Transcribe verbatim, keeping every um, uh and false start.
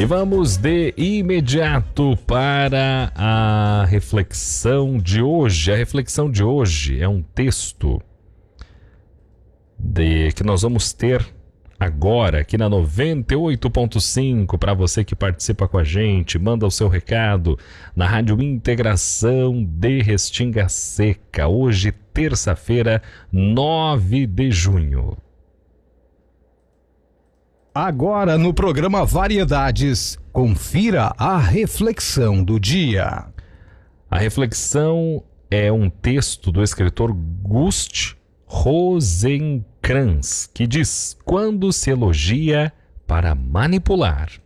E vamos de imediato para a reflexão de hoje. A reflexão de hoje é um texto de, que nós vamos ter agora aqui na noventa e oito ponto cinco. Para você que participa com a gente, manda o seu recado na Rádio Integração de Restinga Seca. Hoje, terça-feira, nove de junho. Agora no programa Variedades, confira a reflexão do dia. A reflexão é um texto do escritor Gust Rosenkranz, que diz: quando se elogia para manipular.